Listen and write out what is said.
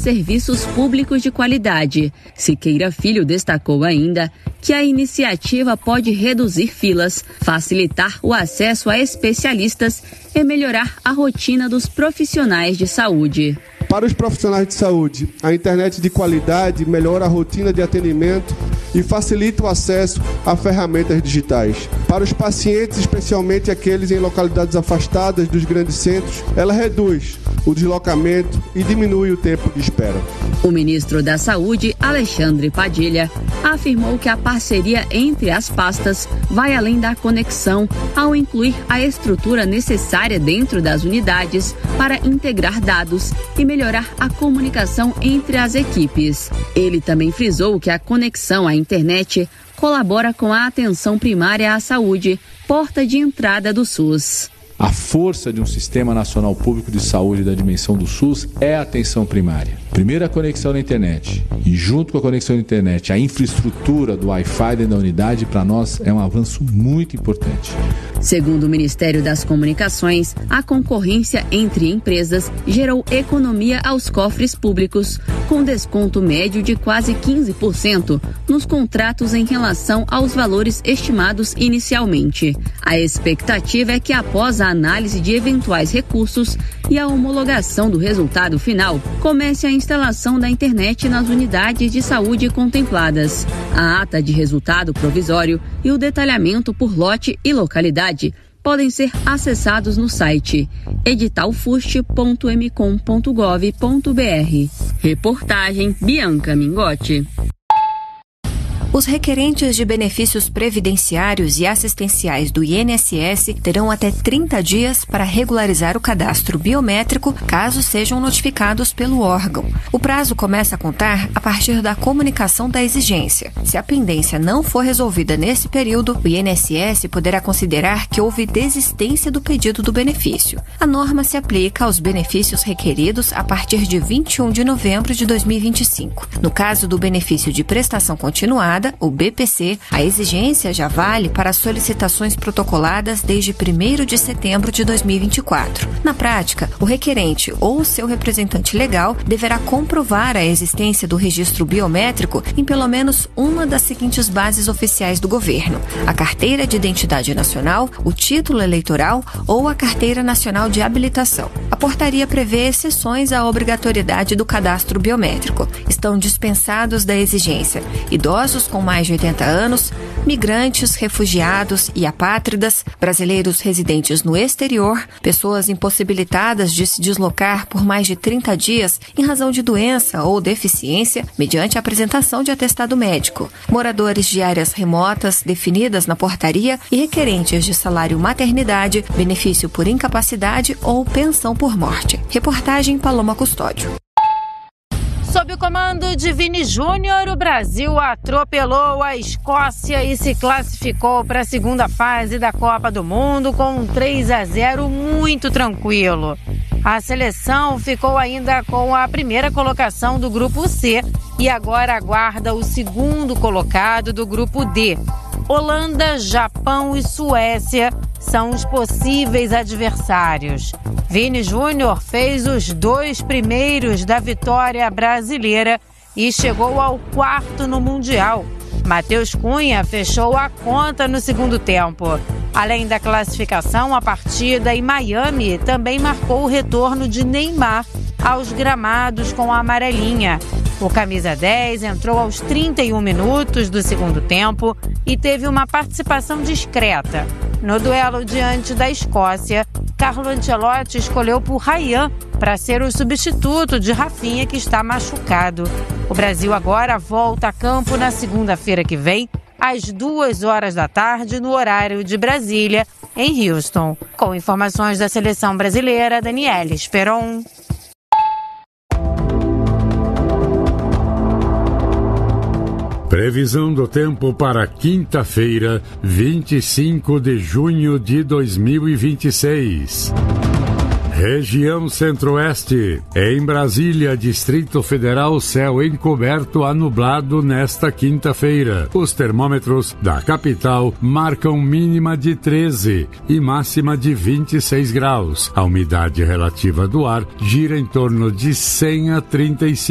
serviços públicos de qualidade. Siqueira Filho destacou ainda que a iniciativa pode reduzir filas, facilitar o acesso a especialistas e melhorar a rotina dos profissionais de saúde. Para os profissionais de saúde, a internet de qualidade melhora a rotina de atendimento e facilita o acesso a ferramentas digitais. Para os pacientes, especialmente aqueles em localidades afastadas dos grandes centros, ela reduz o deslocamento e diminui o tempo de espera. O ministro da Saúde, Alexandre Padilha, afirmou que a parceria entre as pastas vai além da conexão ao incluir a estrutura necessária dentro das unidades para integrar dados e melhorar a comunicação entre as equipes. Ele também frisou que a conexão à internet colabora com a atenção primária à saúde, porta de entrada do SUS. A força de um Sistema Nacional Público de Saúde da dimensão do SUS é a atenção primária. Primeiro a conexão na internet e junto com a conexão na internet a infraestrutura do Wi-Fi dentro da unidade para nós é um avanço muito importante. Segundo o Ministério das Comunicações, a concorrência entre empresas gerou economia aos cofres públicos, com desconto médio de quase 15% nos contratos em relação aos valores estimados inicialmente. A expectativa é que após a análise de eventuais recursos e a homologação do resultado final, comece a instalação da internet nas unidades de saúde contempladas. A ata de resultado provisório e o detalhamento por lote e localidade podem ser acessados no site editalfust.mcom.gov.br. Reportagem Bianca Mingotti. Os requerentes de benefícios previdenciários e assistenciais do INSS terão até 30 dias para regularizar o cadastro biométrico, caso sejam notificados pelo órgão. O prazo começa a contar a partir da comunicação da exigência. Se a pendência não for resolvida nesse período, o INSS poderá considerar que houve desistência do pedido do benefício. A norma se aplica aos benefícios requeridos a partir de 21 de novembro de 2025. No caso do benefício de prestação continuada, o BPC, a exigência já vale para as solicitações protocoladas desde 1º de setembro de 2024. Na prática, o requerente ou seu representante legal deverá comprovar a existência do registro biométrico em pelo menos uma das seguintes bases oficiais do governo: a Carteira de Identidade Nacional, o Título Eleitoral ou a Carteira Nacional de Habilitação. A portaria prevê exceções à obrigatoriedade do cadastro biométrico. Estão dispensados da exigência idosos com mais de 80 anos, migrantes, refugiados e apátridas, brasileiros residentes no exterior, pessoas impossibilitadas de se deslocar por mais de 30 dias em razão de doença ou deficiência, mediante a apresentação de atestado médico, moradores de áreas remotas definidas na portaria e requerentes de salário maternidade, benefício por incapacidade ou pensão por morte. Reportagem Paloma Custódio. Sob o comando de Vini Júnior, o Brasil atropelou a Escócia e se classificou para a segunda fase da Copa do Mundo com um 3-0 muito tranquilo. A seleção ficou ainda com a primeira colocação do Grupo C e agora aguarda o segundo colocado do Grupo D. Holanda, Japão e Suécia são os possíveis adversários. Vini Júnior fez os 2 primeiros da vitória brasileira e chegou ao 4º no Mundial. Matheus Cunha fechou a conta no segundo tempo. Além da classificação, a partida em Miami também marcou o retorno de Neymar aos gramados com a amarelinha. O camisa 10 entrou aos 31 minutos do segundo tempo e teve uma participação discreta. No duelo diante da Escócia, Carlo Ancelotti escolheu por Ryan para ser o substituto de Rafinha, que está machucado. O Brasil agora volta a campo na segunda-feira que vem, às 14h, no horário de Brasília, em Houston. Com informações da seleção brasileira, Daniela Esperon. Previsão do tempo para quinta-feira, 25 de junho de 2026. Região Centro-Oeste. Em Brasília, Distrito Federal, céu encoberto a nublado nesta quinta-feira. Os termômetros da capital marcam mínima de 13 e máxima de 26 graus. A umidade relativa do ar gira em torno de 100 a 35%.